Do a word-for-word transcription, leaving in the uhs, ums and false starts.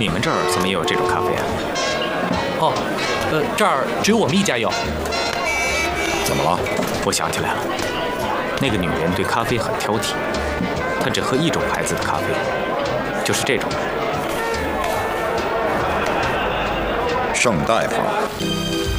你们这儿怎么也有这种咖啡啊？ 哦，呃，这儿只有我们一家有。 怎么了？ 我想起来了，那个女人对咖啡很挑剔，她只喝一种牌子的咖啡，就是这种圣代牌。